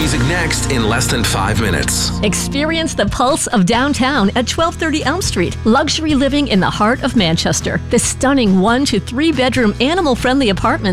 music next in less than 5 minutes. Experience the pulse of downtown at 1230 Elm Street. Luxury living in the heart of Manchester. This stunning 1 to 3 bedroom animal-friendly apartment